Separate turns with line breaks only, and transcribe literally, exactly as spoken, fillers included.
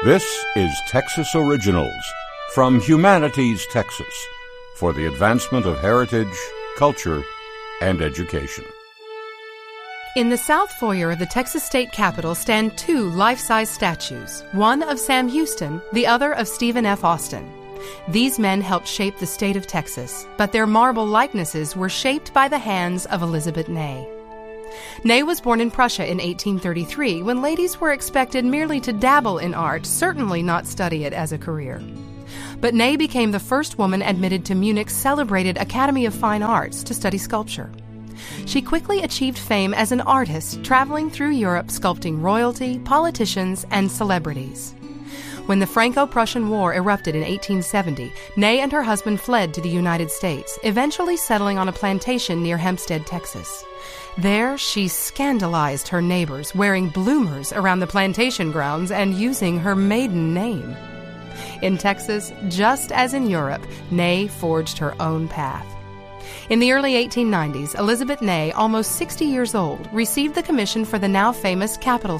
This is Texas Originals from Humanities Texas for the advancement of heritage, culture, and education.
In the south foyer of the Texas State Capitol stand two life-size statues, one of Sam Houston, the other of Stephen F. Austin. These men helped shape the state of Texas, but their marble likenesses were shaped by the hands of Elizabeth Ney. Ney was born in Prussia in eighteen thirty-three, when ladies were expected merely to dabble in art, certainly not study it as a career. But Ney became the first woman admitted to Munich's celebrated Academy of Fine Arts to study sculpture. She quickly achieved fame as an artist, traveling through Europe sculpting royalty, politicians, and celebrities. When the Franco-Prussian War erupted in eighteen seventy, Ney and her husband fled to the United States, eventually settling on a plantation near Hempstead, Texas. There, she scandalized her neighbors, wearing bloomers around the plantation grounds and using her maiden name. In Texas, just as in Europe, Ney forged her own path. In the early eighteen nineties, Elizabeth Ney, almost sixty years old, received the commission for the now famous Capitol